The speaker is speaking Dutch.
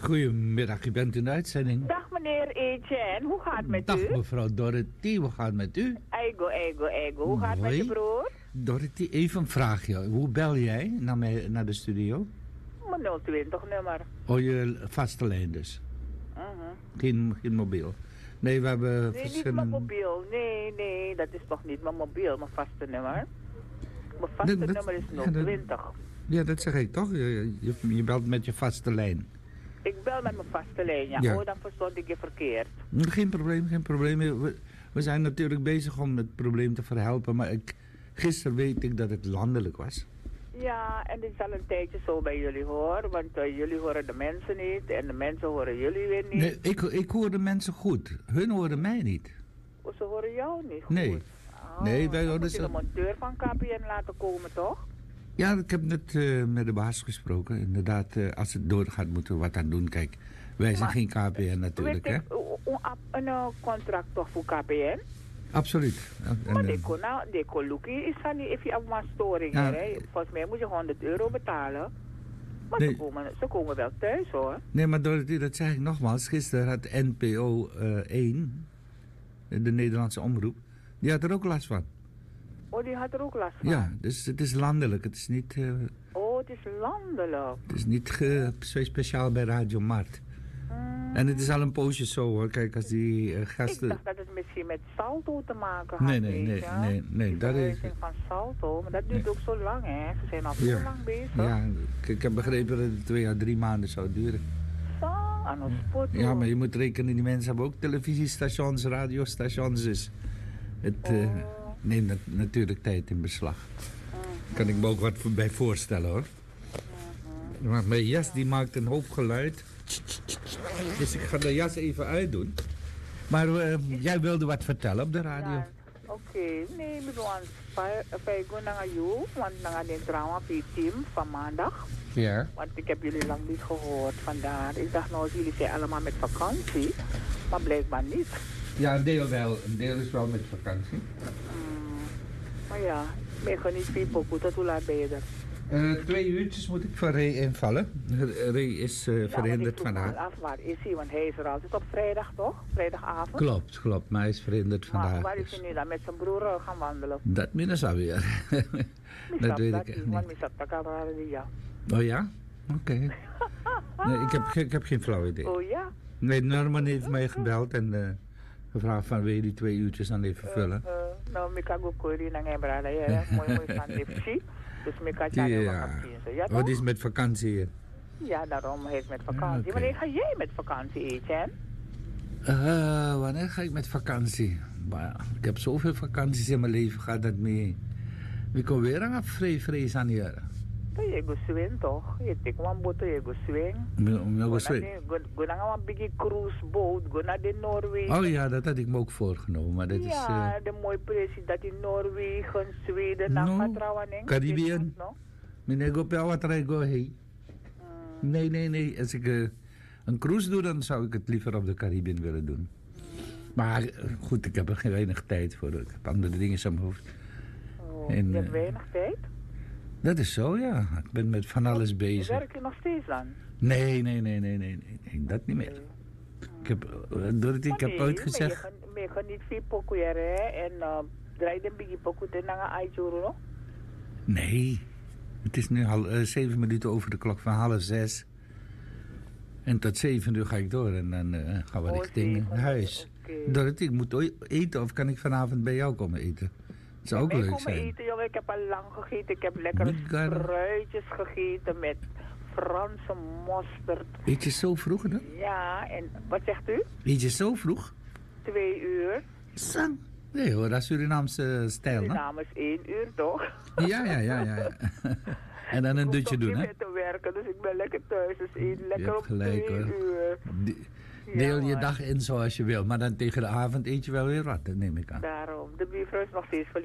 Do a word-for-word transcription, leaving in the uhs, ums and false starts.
Goedemiddag, u bent in de uitzending. Dag meneer Etienne, hoe gaat het met Dag u? mevrouw Dorothy, hoe gaat het met u? Ego, ego, ego. Hoe gaat het met Mooi. je broer? Dorothy, even een vraagje. Hoe bel jij naar, mij, naar de studio? Mijn nul twintig nummer. Oh, je vaste lijn dus. Mhm. Geen, geen mobiel. Nee, we hebben Nee, niet mijn verschillende... mobiel. Nee, nee, dat is toch niet mijn mobiel, mijn vaste nummer. Mijn vaste Dat- dat- nummer is ja, dat- nul twintig. Ja, dat zeg ik toch? Je, je, je belt met je vaste lijn. Ik bel met mijn vaste lijn, ja. Ja. Oh, dan verstond ik je verkeerd. Geen probleem, geen probleem. We, we zijn natuurlijk bezig om het probleem te verhelpen, maar ik, gisteren weet ik dat het landelijk was. Ja, en dit is al een tijdje zo bij jullie hoor. Want uh, jullie horen de mensen niet en de mensen horen jullie weer niet. Nee, ik, ik hoor de mensen goed. Hun horen mij niet. Oh, ze horen jou niet goed. Nee. Oh, Nee, wij dan horen moet je ze- de monteur van K P N laten komen, toch? Ja, ik heb net eh, met de baas gesproken. Inderdaad, eh, als het doorgaat moeten we wat aan doen. Kijk, wij zijn Maar, geen K P N natuurlijk, hè? Weet ik, u- u- een uh, contract toch voor K P N? Absoluut. En, Maar eh, die kon nou, die kon lukken is van die, if je hebt een storing, Ja. hè. Volgens mij moet je honderd euro betalen. Maar Nee. ze, komen, ze komen wel thuis, hoor. nee, maar Dorothy, dat zeg ik nogmaals. Gisteren had N P O eh, één, de Nederlandse omroep, die had er ook last van. Oh, die had er ook last van. Ja, dus het is landelijk. Het is niet, eh, Oh, het is landelijk. het is niet ge- zo speciaal bij Radio Mart. Mm, En het is al een poosje zo hoor. Kijk, als die eh, ik gasten... dacht dat het misschien met Salto te maken had. Nee, nee, weet nee, je. nee, nee, Die dat is- verhuizing van Salto, maar dat duurt Nee. ook zo lang, hè. Ze zijn al zo Ja. lang bezig. Ja, ik, ik heb begrepen dat het twee à drie maanden zou duren. Zo, aan ons spot. Ja, maar je moet rekenen, die mensen hebben ook televisiestations, radiostations. Dus het eh, Oh. neemt nat- natuurlijk tijd in beslag. Kan ik me ook wat voor- bij voorstellen hoor. Maar mijn jas die maakt een hoop geluid. Dus ik ga de jas even uitdoen. Maar eh, jij wilde wat vertellen op de radio. Ja, oké. Nee, we doen vijgen naar jou, want naar de drama team van maandag. Ja. Want ik heb jullie lang niet gehoord vandaar. Ik dacht nou, jullie zijn allemaal met vakantie, maar blijkbaar niet. Ja, een deel wel. Een deel is wel met vakantie. Maar ja, ik ga niet veel pokoe. Tot hoe laat ben je er? Eh, twee uurtjes moet ik voor Ray invallen. Ray is eh, Ja, verhinderd want ik vroeg vandaag. me af, waar is hij? Want hij is er altijd op vrijdag, toch? Vrijdagavond. Klopt, klopt. Maar hij is verhinderd Maar vandaag. waar is dus. hij nu dan? Met zijn broer uh, gaan wandelen? Dat minus alweer. dat weet ik echt Want niet. misap dat kan ja. Oh ja? Oké. Nee, ik, heb, ge- ik heb geen flauw idee. Oh ja? Nee, Norman heeft mij gebeld en eh, gevraagd van wil je die twee uurtjes dan even vullen. Uh, uh, nou, ik kan ook kori naar mijn brada. Ja, mooi, mooi van de Dus ik kan Die, je ja. vakantie. Ja, Oh, toch? die is met vakantie hier. Ja, daarom hij is met vakantie. Ja, oké. Wanneer ga jij met vakantie, Etienne? Eh, wanneer ga ik met vakantie? Maar ja, ik heb zoveel vakanties in mijn leven, gaat dat mee. We komen weer aan vrij vrees aan hier. Je go swing toch? Je tik een boot, je go swing. Go swing. Go naar een big cruise boat, go naar de Noorwegen. Oh ja, dat had ik me ook voorgenomen, maar dat is... Ja, eh, de mooie precies dat in Noorwegen, Zweden, No, nou gaat trouwen. Caribbean. No? meneer Gopel, wat er go hey. Nee, nee, nee. Als ik eh, een cruise doe, dan zou ik het liever op de Caribbean willen doen. Maar eh, goed, ik heb er geen weinig tijd voor. Ik heb andere dingen aan mijn hoofd. Oh, En, je hebt eh, weinig tijd? Dat is zo, ja. Ik ben met van alles bezig. Werk je nog steeds dan? Nee, nee, nee, nee, nee, nee, nee, dat niet meer. Ik heb, uh, Dorothy, ik heb Nee, ooit maar gezegd... je gaat- maar je gaat niet veel pokoe hè? En uh, draai de biggie pokoe te naar een uitjoeren, no? Nee, het is nu hal, uh, zeven minuten over de klok van half zes. En tot zeven uur ga ik door en dan uh, gaan we Oh, richting zeven uur, huis. oké. Dorothy, ik moet ooit eten of kan ik vanavond bij jou komen eten? Dat zou ook Ik leuk kom zijn. eten, jongen. Ik heb al lang gegeten. Ik heb lekkere Migara. spruitjes gegeten met Franse mosterd. Eet je zo vroeg, hè? Ja, en wat zegt u? Eet je zo vroeg? Twee uur. Sang. Nee hoor, dat is Surinaamse stijl, hè? Suriname is één uur, toch? Ja, ja, ja, ja. ja. En dan een Ik dutje hoef toch doen, niet hè? meer te werken, dus ik ben lekker thuis. Dus eet lekker hebt op gelijk, twee hoor. uur. De- Ja, Deel je man. dag in zoals je wil, maar dan tegen de avond eet je wel weer wat, dat neem ik aan. Daarom. De buurvrouw is nog steeds verliefd.